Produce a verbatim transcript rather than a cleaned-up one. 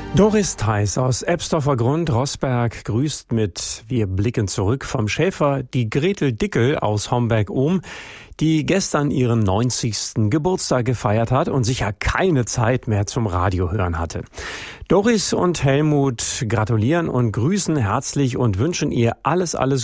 Doris Theis aus Ebsdorfer Grund, Rossberg, grüßt mit Wir blicken zurück vom Schäfer die Gretel Dickel aus Homberg-Ohm, die gestern ihren neunzigsten Geburtstag gefeiert hat und sicher keine Zeit mehr zum Radio hören hatte. Doris und Helmut gratulieren und grüßen herzlich und wünschen ihr alles, alles